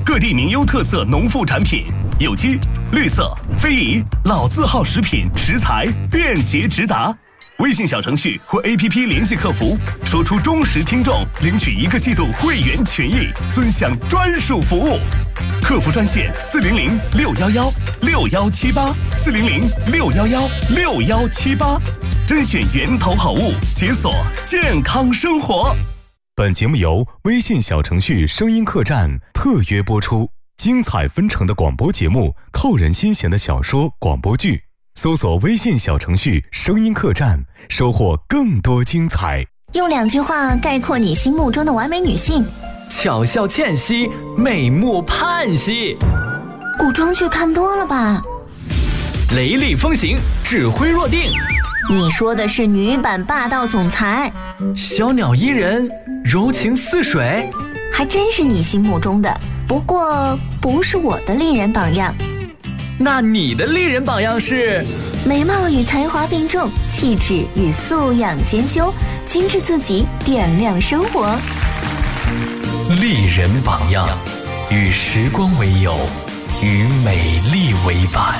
各地名优特色农副产品，有机、绿色、非遗、老字号食品食材便捷直达。微信小程序或 APP 联系客服，说出忠实听众，领取1个季度会员权益，尊享专属服务。客服专线400-611-6118，400-611-6118，甄选源头好物，解锁健康生活。 本节目由微信小程序声音客栈特约播出，精彩纷呈的广播节目，扣人心弦的小说广播剧，搜索微信小程序声音客栈，收获更多精彩。 用2句话概括你心目中的完美女性： 巧笑倩兮，美目盼兮。 古装剧看多了吧？ 雷厉风行，指挥若定。 你说的是女版霸道总裁。 小鸟依人，柔情似水。 还真是你心目中的，不过不是我的丽人榜样。 那你的丽人榜样是？ 美貌与才华并重，气质与素养兼修，精致自己，点亮生活。 丽人榜样，与时光为友，与美丽为伴。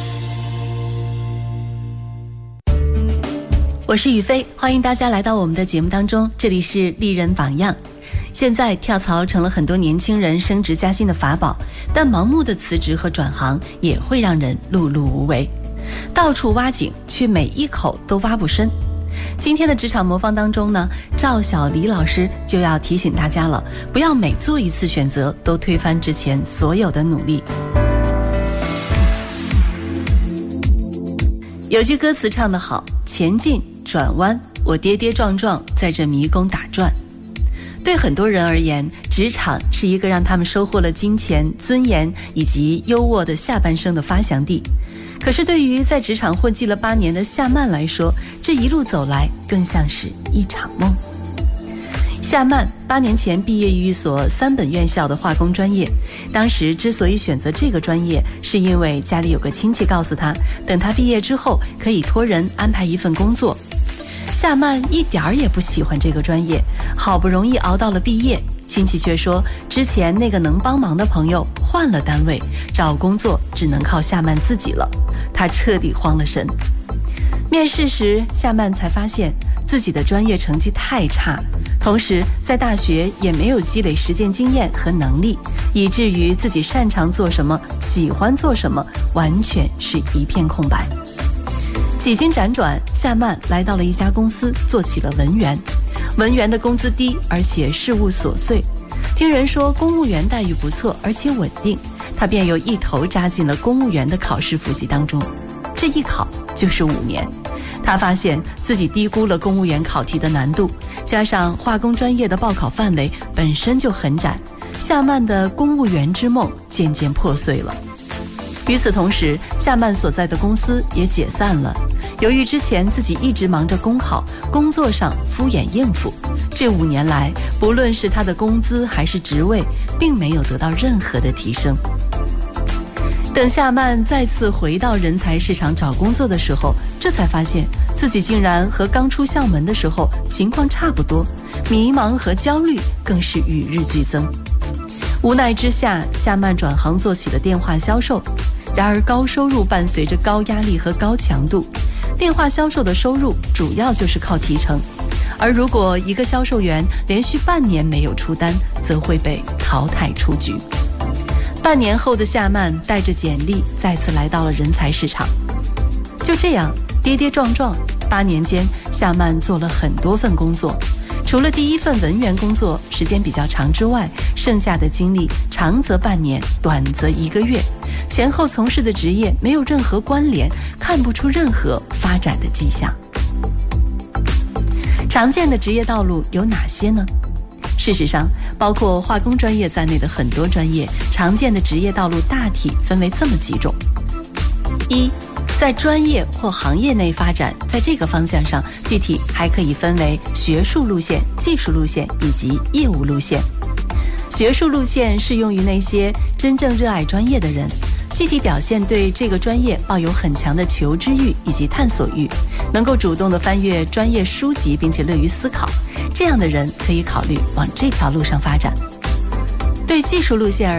我是雨飞，欢迎大家来到我们的节目当中，这里是丽人榜样。现在跳槽成了很多年轻人升职加薪的法宝，但盲目的辞职和转行也会让人碌碌无为，到处挖井，却每一口都挖不深。今天的职场魔方当中呢，赵小黎老师就要提醒大家了，不要每做一次选择都推翻之前所有的努力。有句歌词唱得好，前进转弯，我跌跌撞撞在这迷宫打转。对很多人而言，职场是一个让他们收获了金钱、尊严以及优渥的下半生的发祥地。可是对于在职场混迹了8年的夏曼来说，这一路走来更像是一场梦。夏曼8年前毕业于一所3本院校的化工专业，当时之所以选择这个专业，是因为家里有个亲戚告诉他，等他毕业之后可以托人安排一份工作。夏曼一点儿也不喜欢这个专业，好不容易熬到了毕业，亲戚却说之前那个能帮忙的朋友换了单位，找工作只能靠夏曼自己了，他彻底慌了神。面试时，夏曼才发现自己的专业成绩太差，同时在大学也没有积累实践经验和能力，以至于自己擅长做什么、喜欢做什么，完全是一片空白。几经辗转，夏曼来到了一家公司，做起了文员。文员的工资低，而且事务琐碎。听人说公务员待遇不错，而且稳定，他便又一头扎进了公务员的考试复习当中。这一考就是5年。他发现自己低估了公务员考题的难度，加上化工专业的报考范围本身就很窄，夏曼的公务员之梦渐渐破碎了。与此同时，夏曼所在的公司也解散了。由于之前自己一直忙着公考，工作上敷衍应付，这5年来，不论是他的工资还是职位，并没有得到任何的提升。等夏曼再次回到人才市场找工作的时候，这才发现自己竟然和刚出校门的时候情况差不多，迷茫和焦虑更是与日俱增。无奈之下，夏曼转行做起了电话销售。然而高收入伴随着高压力和高强度，电话销售的收入主要就是靠提成，而如果一个销售员连续半年没有出单，则会被淘汰出局。半年后的夏曼带着简历再次来到了人才市场。就这样跌跌撞撞，8年间夏曼做了很多份工作，除了第1份文员工作时间比较长之外，剩下的经历长则半年，短则1个月，前后从事的职业没有任何关联，看不出任何发展的迹象。常见的职业道路有哪些呢？事实上，包括化工专业在内的很多专业，常见的职业道路大体分为这么几种。1，在专业或行业内发展，在这个方向上，具体还可以分为学术路线、技术路线以及业务路线。学术路线适用于那些真正热爱专业的人，具体表现对这个专业抱有很强的求知欲以及探索欲，能够主动地翻阅专业书籍并且乐于思考，这样的人可以考虑往这条路上发展。对技术路线而